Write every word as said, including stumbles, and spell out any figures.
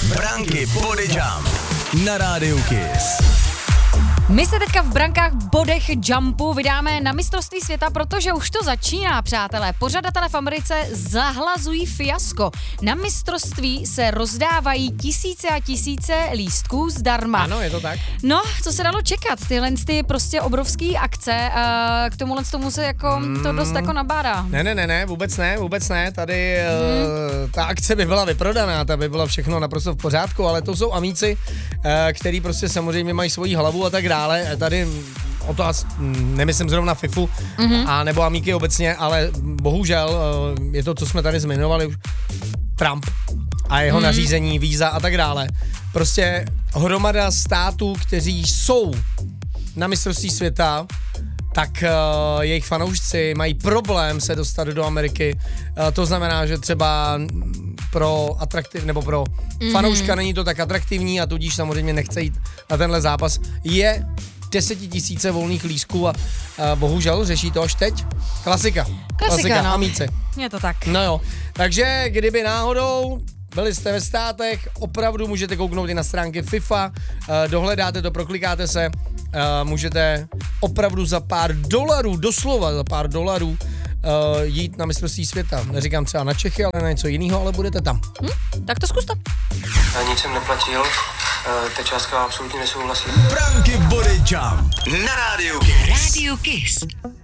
Branky Body Jump na rádiu Kiss. My se teďka v brankách bodech jumpu vydáme na mistrovství světa, protože už to začíná, přátelé. Pořadatelé v Americe zahlazují fiasko. Na mistrovství se rozdávají tisíce a tisíce lístků zdarma. Ano, je to tak. No, co se dalo čekat? Tyhle ty prostě obrovský akce, a k tomuhle tomu se jako mm. to dost jako nabádá. Ne, ne, ne, ne, vůbec ne, vůbec ne. Tady mm. uh, ta akce by byla vyprodaná, ta by byla všechno naprosto v pořádku, ale to jsou amíci, uh, který prostě samozřejmě mají svoji hlavu a tak dále. Ale tady o to asi nemyslím zrovna FIFU mm-hmm. a nebo amíky obecně, ale bohužel je to, co jsme tady zmiňovali už, Trump a jeho mm. nařízení, víza a tak dále. Prostě hromada států, kteří jsou na mistrovství světa, tak uh, jejich fanoušci mají problém se dostat do Ameriky. Uh, to znamená, že třeba pro atraktiv, nebo pro mm-hmm. fanouška není to tak atraktivní a tudíž samozřejmě nechce jít na tenhle zápas. Je desetitisíce volných lístků a uh, bohužel řeší to až teď. Klasika. Klasika, Klasika no. Amíci. Je to tak. No jo, takže kdyby náhodou byli jste ve státech, opravdu můžete kouknout i na stránky FIFA, uh, dohledáte to, proklikáte se, uh, můžete opravdu za pár dolarů, doslova za pár dolarů uh, jít na mistrovství světa. Neříkám třeba na Čechy, ale na něco jiného, ale budete tam. Hm? Tak to zkuste. Já nic jsem neplatil, uh, ta částka absolutně nesouhlasí. Branky Body Jump na rádiu Kiss. Radio Kiss.